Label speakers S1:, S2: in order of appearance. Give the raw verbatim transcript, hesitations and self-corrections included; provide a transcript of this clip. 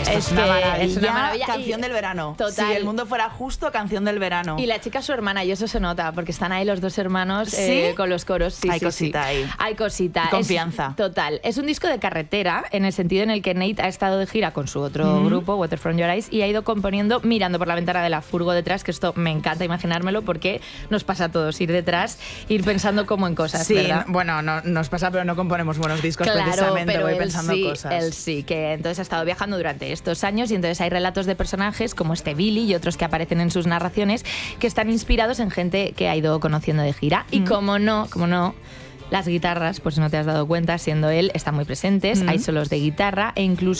S1: Esto es,
S2: Es
S1: una
S2: que
S1: maravilla,
S2: es una maravilla.
S1: canción
S2: Y-
S1: del verano.
S2: Total.
S1: Si el mundo fuera justo, canción del verano.
S2: Y la chica su hermana, y eso se nota, porque están ahí los dos hermanos
S1: ¿Sí?
S2: eh, con los coros. Sí,
S1: Hay
S2: sí,
S1: cosita
S2: sí.
S1: ahí.
S2: Hay cosita. Es-
S1: Confianza.
S2: total. Es un disco de carretera, en el sentido en el que Nate ha estado de gira con su otro
S1: Mm.
S2: grupo, Water From Your Eyes, y ha ido componiendo mirando por la ventana de la furgo detrás, que esto me encanta imaginármelo, porque nos pasa a todos, ir detrás, ir pensando como en cosas,
S1: Sí,
S2: ¿verdad?
S1: bueno, no, nos pasa, pero no componemos buenos discos
S2: Claro,
S1: precisamente,
S2: pero
S1: voy
S2: él
S1: pensando
S2: sí,
S1: cosas.
S2: él sí, que entonces ha estado viajando durante estos años y entonces hay relatos de personajes como este Billy y otros que aparecen en sus narraciones que están inspirados en gente que ha ido conociendo de gira. Y
S1: Mm.
S2: como no, como no, las guitarras, por si no te has dado cuenta, siendo él, están muy presentes,
S1: Mm.
S2: hay solos de guitarra e incluso